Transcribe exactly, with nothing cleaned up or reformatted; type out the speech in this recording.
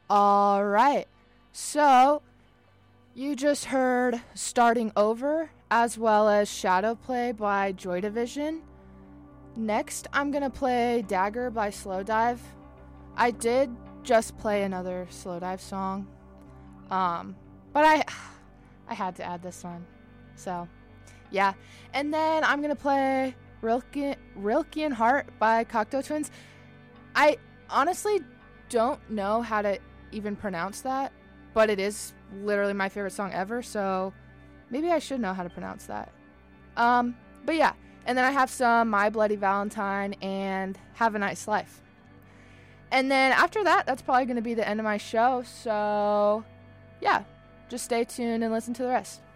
All right. So, you just heard Starting Over as well as Shadow Play by Joy Division. Next, I'm going to play Dagger by Slowdive. I did just play another Slowdive song. Um, but I I had to add this one. So, yeah. And then I'm going to play Rilke, Rilkean Heart by Cocteau Twins. I honestly don't know how to even pronounce that, but it is literally my favorite song ever, so maybe I should know how to pronounce that. Um, but yeah, and then I have some My Bloody Valentine and Have a Nice Life. And then after that, that's probably going to be the end of my show, so yeah, just stay tuned and listen to the rest.